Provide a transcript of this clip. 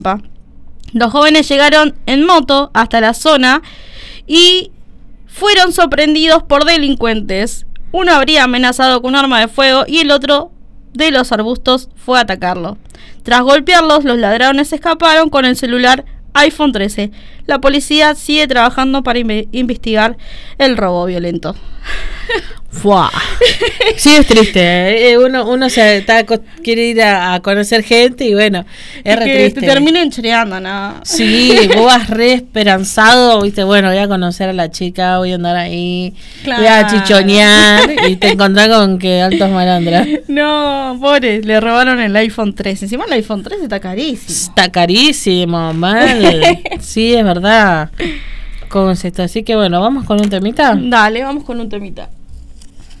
Los jóvenes llegaron en moto hasta la zona y fueron sorprendidos por delincuentes. Uno habría amenazado con un arma de fuego y el otro de los arbustos fue a atacarlo. Tras golpearlos, los ladrones escaparon con el celular iPhone 13. La policía sigue trabajando para investigar el robo violento. ¡Fua! Sí, es triste. Uno quiere ir a conocer gente y bueno, es re triste. Te terminan choreando, ¿no? Sí, vos vas re esperanzado, viste, bueno, voy a conocer a la chica, voy a andar ahí, claro, voy a chichonear y te encontrás con que altos malandras. No, pobre, le robaron el iPhone 13. Encima el iPhone 13 está carísimo. Está carísimo, mal. Sí, es verdad. ¿Cómo es esto? Así que bueno, ¿vamos con un temita? Dale, vamos con un temita.